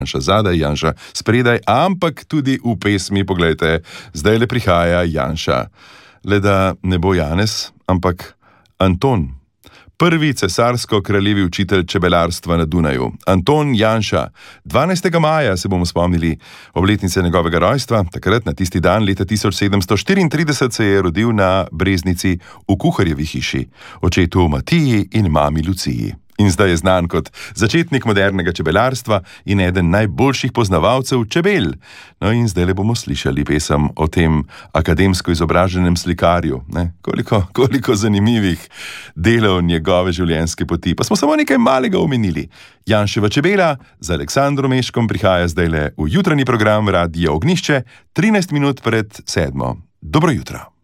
Janša zadaj, Janša spredaj, ampak tudi v pesmi, poglejte, zdaj le prihaja Janša. Le da ne bo Janez, ampak Anton. Prvi cesarsko-kraljevi učitelj čebelarstva na Dunaju. Anton Janša. 12. maja se bomo spomnili obletnice njegovega rojstva. Takrat, na tisti dan, leta 1734, se je rodil na Breznici v kuharjevi hiši, očetu Matiji in mami Luciji. In zdaj je znan kot začetnik modernega čebelarstva in eden najboljših poznavalcev čebel. No in zdaj le bomo slišali pesem o tem akademsko izobraženem slikarju. Koliko zanimivih delov njegove življenjske poti. Pa smo samo nekaj malega omenili. Janševa čebela z Aleksandrom Meškom prihaja zdaj le v jutranji program Radia Ognjišče, 13 minut pred 7. Dobro jutro.